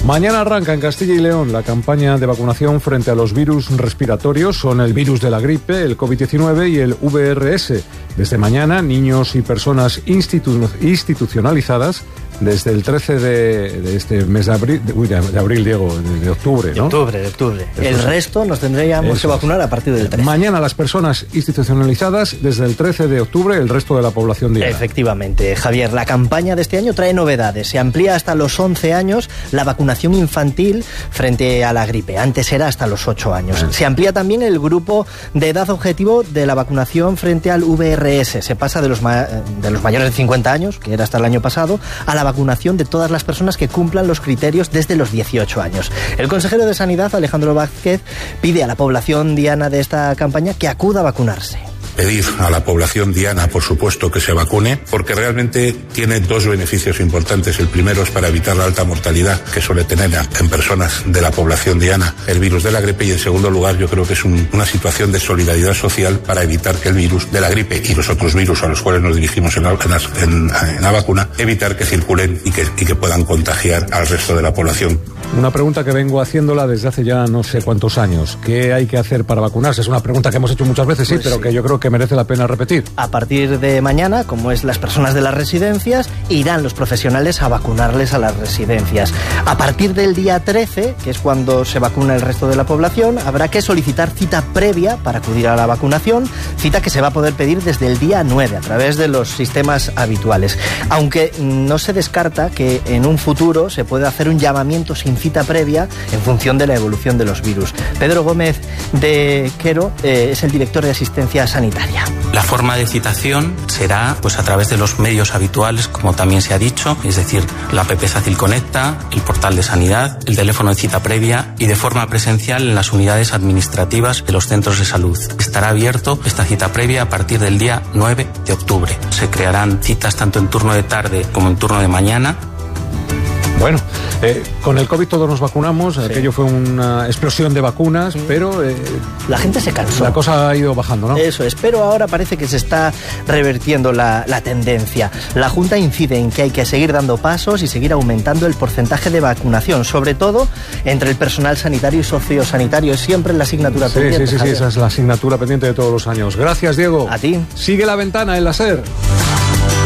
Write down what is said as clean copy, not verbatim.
Mañana arranca en Castilla y León la campaña de vacunación frente a los virus respiratorios. Son el virus de la gripe, el COVID-19 y el VRS. Desde mañana, niños y personas institucionalizadas desde el 13 de este mes de abril, de abril, Diego, de octubre, ¿no? De octubre. El resto nos tendríamos que vacunar a partir del 13. Mañana las personas institucionalizadas desde el 13 de octubre, el resto de la población diana. Efectivamente, Javier, la campaña de este año trae novedades. Se amplía hasta los 11 años la vacunación infantil frente a la gripe. Antes era hasta los 8 años. Se amplía también el grupo de edad objetivo de la vacunación frente al VRS. Se pasa de los mayores de 50 años, que era hasta el año pasado, a la vacunación de todas las personas que cumplan los criterios desde los 18 años. El consejero de Sanidad, Alejandro Vázquez, pide a la población diana de esta campaña que acuda a vacunarse. Pedir a la población diana, por supuesto, que se vacune, porque realmente tiene dos beneficios importantes. El primero es para evitar la alta mortalidad que suele tener en personas de la población diana el virus de la gripe, y en segundo lugar yo creo que es una situación de solidaridad social para evitar que el virus de la gripe y los otros virus a los cuales nos dirigimos en la vacuna, evitar que circulen y que puedan contagiar al resto de la población. Una pregunta que vengo haciéndola desde hace ya no sé cuántos años. ¿Qué hay que hacer para vacunarse? Es una pregunta que hemos hecho muchas veces, sí, pero que yo creo que merece la pena repetir. A partir de mañana, como es las personas de las residencias, irán los profesionales a vacunarles a las residencias. A partir del día 13, que es cuando se vacuna el resto de la población, habrá que solicitar cita previa para acudir a la vacunación, cita que se va a poder pedir desde el día 9 a través de los sistemas habituales. Aunque no se descarta que en un futuro se pueda hacer un llamamiento sin cita previa en función de la evolución de los virus. Pedro Gómez de Quero es el director de asistencia sanitaria. La forma de citación será pues a través de los medios habituales, como también se ha dicho, es decir, la app SACIL Conecta, el portal de sanidad, el teléfono de cita previa y de forma presencial en las unidades administrativas de los centros de salud. Estará abierto esta cita previa a partir del día 9 de octubre. Se crearán citas tanto en turno de tarde como en turno de mañana. Bueno, con el COVID todos nos vacunamos, sí. Aquello fue una explosión de vacunas, pero... la gente se cansó. La cosa ha ido bajando, ¿no? Eso es, pero ahora parece que se está revertiendo la tendencia. La Junta incide en que hay que seguir dando pasos y seguir aumentando el porcentaje de vacunación, sobre todo entre el personal sanitario y sociosanitario. Es siempre la asignatura pendiente. Sí, esa es la asignatura pendiente de todos los años. Gracias, Diego. A ti. Sigue la ventana en la SER.